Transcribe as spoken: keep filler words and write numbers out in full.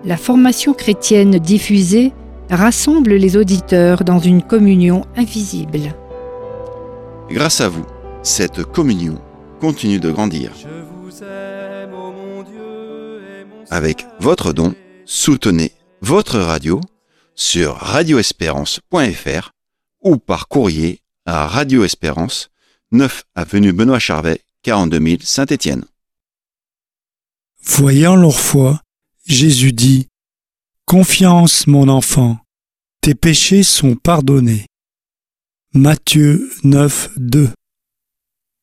La formation chrétienne diffusée rassemble les auditeurs dans une communion invisible. Grâce à vous, cette communion continue de grandir. Avec votre don, soutenez votre radio sur radio espérance point f r ou par courrier à Radio Espérance, neuf avenue Benoît Charvet, quarante-deux mille Saint-Étienne. Voyant leur foi, Jésus dit : « Confiance, mon enfant, tes péchés sont pardonnés. » Matthieu neuf, deux.